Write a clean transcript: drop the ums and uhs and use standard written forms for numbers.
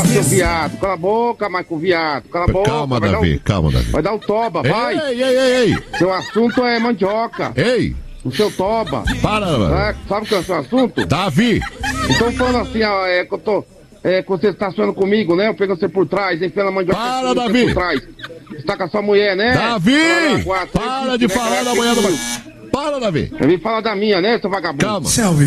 seu viado. Cala a boca, Marco Viado. Cala a boca. Calma, Davi, calma, Davi. Vai dar o toba, vai. Ei. Seu assunto é mandioca. Ei. O seu toba. Para, sabe o que é o seu assunto? Davi. Então falando assim, que eu tô... que você está sonhando comigo, né? Eu pego você por trás, enfiando a mandioca. Para, Davi. Por trás. Você tá com a sua mulher, né? Davi. Para de falar da mulher do... Para, Davi. Eu vim falar da minha, né, seu vagabundo? Calma. Selvi.